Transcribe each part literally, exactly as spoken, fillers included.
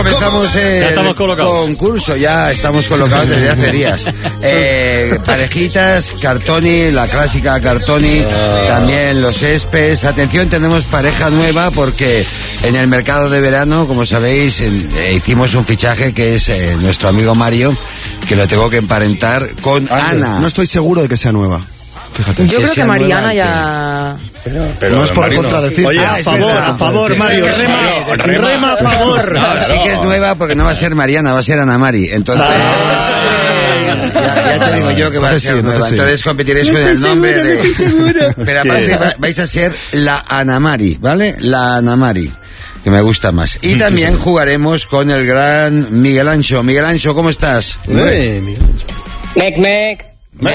Comenzamos el concurso, ya estamos colocados desde hace días. Eh, parejitas, Cartoni, la clásica Cartoni, también los Espes. Atención, tenemos pareja nueva porque en el mercado de verano, como sabéis, eh, hicimos un fichaje que es eh, nuestro amigo Mario, que lo tengo que emparentar con Ana. No estoy seguro de que sea nueva. Fíjate. Yo que creo que Mariana ya... Pero, pero no es por contradecir. Oye, a favor, a favor, Mario, rema, rema, rema a favor. No, sí que es nueva porque no va a ser Mariana, va a ser Ana Mari. Entonces, ya, ya te digo yo que va a ser nueva. Entonces competiréis con el nombre de... Pero aparte vais a ser la Ana Mari, ¿vale? La Ana Mari, que me gusta más. Y también jugaremos con el gran Miguel Ancho. Miguel Ancho, ¿cómo estás? Mec, mec.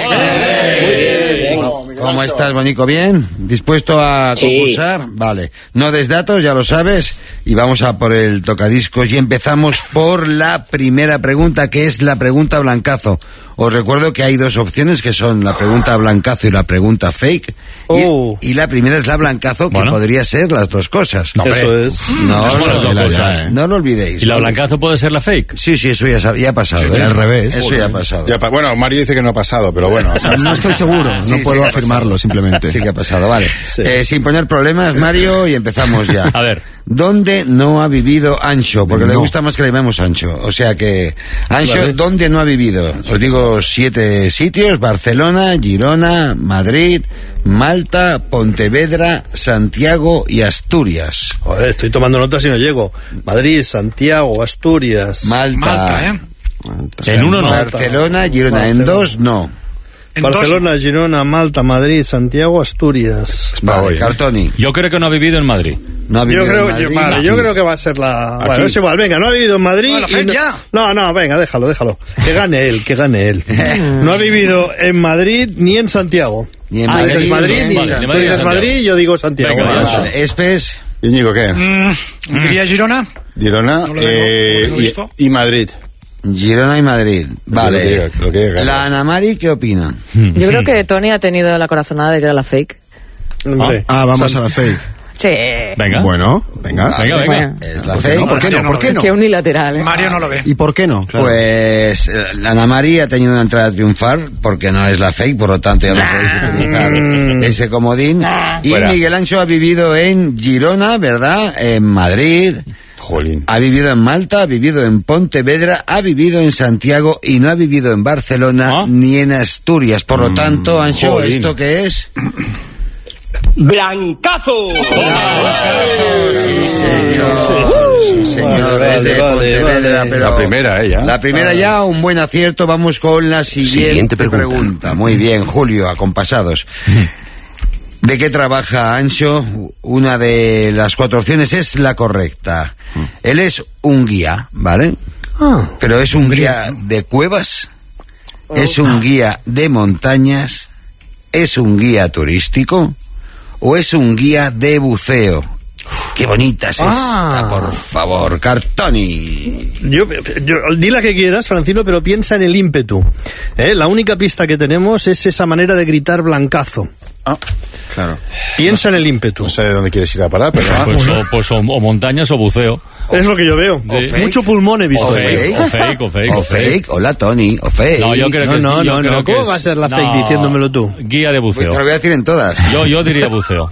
¿Cómo estás, Bonico? ¿Bien? ¿Dispuesto a concursar? Sí. Vale. No des datos, ya lo sabes. Y vamos a por el tocadiscos y empezamos por la primera pregunta, que es la pregunta blancazo. Os recuerdo que hay dos opciones, que son la pregunta blancazo y la pregunta fake. Oh. Y, y la primera es la blancazo, que bueno, podría ser las dos cosas. No, eso es. No, no, no, no, ya, no lo olvidéis. ¿Y la blancazo puede ser la fake? Sí, sí, eso ya, ya ha pasado. Sí, ¿eh? Al revés. Eso Joder. ya ha pasado. Ya, bueno, Mario dice que no ha pasado, pero bueno. O sea, no estoy seguro, no sí, puedo sí afirmarlo, simplemente. Sí que ha pasado, vale. Sí. Eh, sin poner problemas, Mario, y empezamos ya. A ver. ¿Dónde no ha vivido Ancho? Porque no. le gusta más que le llamemos Ancho. O sea que, Ancho, vale. ¿Dónde no ha vivido? Os digo siete sitios: Barcelona, Girona, Madrid, Malta, Pontevedra, Santiago y Asturias. Joder, estoy tomando notas y no llego. Madrid, Santiago, Asturias. Malta. Malta, ¿eh? Malta. En uno no. Barcelona, Girona. Barcelona. En dos no. En Barcelona, dos... Girona, Malta, Madrid, Santiago, Asturias. Vale, Cartoni. Yo creo que no ha vivido en Madrid. No ha vivido yo creo, en Madrid. Yo, vale, yo creo que va a ser la... Aquí. Bueno, es igual, venga, no ha vivido en Madrid... Bueno, y no... ya. no, no, venga, déjalo, déjalo. Que gane él, que gane él. No ha vivido en Madrid ni en Santiago. Ni en ah, Madrid, dices Madrid, ni ni en Santiago. Tú dices Madrid, yo digo Santiago. Venga, vale. Vale. Espes. Íñigo, ¿qué? Mm, diría Girona. Girona No lo eh, tengo, no lo he visto. y, y Madrid. Girona y Madrid. Vale. Lo que diga, lo que diga, la Ana Mari, ¿qué opina? Yo creo que Tony ha tenido la corazonada de que era la fake. Hombre, Ah, vamos a la fake. Sí. Venga. Bueno, venga. Venga, venga. Bueno. Es la ¿Por qué fake. no? ¿Por qué no? ¿Por qué no? Qué unilateral, ¿eh? Mario no lo ve. ¿Y por qué no? Claro. Pues eh, la Ana Mari ha tenido una entrada a triunfar porque no es la fake, por lo tanto ya no podéis utilizar ese comodín. Y Fuera. Miguel Ancho ha vivido en Girona, ¿verdad? En Madrid. Jolín. Ha vivido en Malta, ha vivido en Pontevedra, ha vivido en Santiago y no ha vivido en Barcelona ¿Ah? ni en Asturias. Por lo tanto, Ancho, jolín. ¿esto qué es? ¡Blancazo! Sí, señor. Sí, señor. Vale, Es de vale, Pontevedra, vale. pero La primera, ella. La primera ya, un buen acierto. Vamos con la siguiente, Siguiente pregunta. pregunta. Muy bien, Julio, acompasados. ¿De qué trabaja Ancho? Una de las cuatro opciones es la correcta. Él es un guía, ¿vale? Ah. Pero es un guía de cuevas, es un guía de montañas, es un guía turístico o es un guía de buceo. ¡Qué bonita es Ah. esta, por favor, Cartoni! Yo, yo, di la que quieras, Francino, pero piensa en el ímpetu. ¿Eh? La única pista que tenemos es esa manera de gritar blancazo. Ah, claro. Piensa en el ímpetu. No sé dónde quieres ir a parar, pero... Pues, o, pues o, o montañas o buceo. Es lo que yo veo. O fake. Mucho pulmón he visto. O fake. fake, o fake, o fake. O fake, hola Tony, o fake. No, yo creo No, que no, yo no, creo no. que ¿Cómo es- va a ser la fake no, diciéndomelo tú? Guía de Pues buceo. te lo voy a decir en todas. Yo, yo diría buceo.